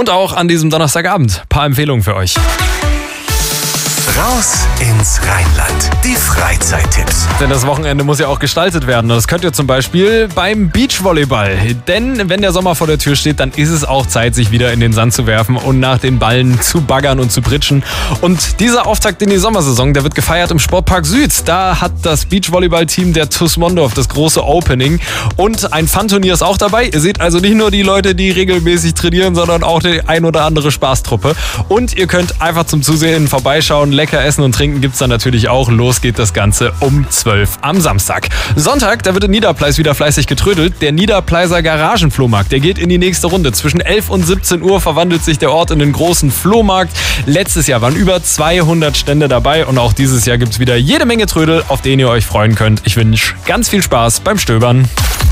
Und auch an diesem Donnerstagabend. Ein paar Empfehlungen für euch. Raus ins Rheinland. Die Freizeittipps. Denn das Wochenende muss ja auch gestaltet werden. Und das könnt ihr zum Beispiel beim Beachvolleyball. Denn wenn der Sommer vor der Tür steht, dann ist es auch Zeit, sich wieder in den Sand zu werfen und nach den Ballen zu baggern und zu pritschen. Und dieser Auftakt in die Sommersaison, der wird gefeiert im Sportpark Süd. Da hat das Beachvolleyball-Team der TuS Mondorf das große Opening. Und ein Fun-Turnier ist auch dabei. Ihr seht also nicht nur die Leute, die regelmäßig trainieren, sondern auch die ein oder andere Spaßtruppe. Und ihr könnt einfach zum Zusehen vorbeischauen. Lecker essen und trinken gibt's dann natürlich auch. Los geht das Ganze um 12 am Samstag. Sonntag, da wird in Niederpleis wieder fleißig getrödelt. Der Niederpleiser Garagenflohmarkt, der geht in die nächste Runde. Zwischen 11 und 17 Uhr verwandelt sich der Ort in den großen Flohmarkt. Letztes Jahr waren über 200 Stände dabei und auch dieses Jahr gibt's wieder jede Menge Trödel, auf den ihr euch freuen könnt. Ich wünsche ganz viel Spaß beim Stöbern.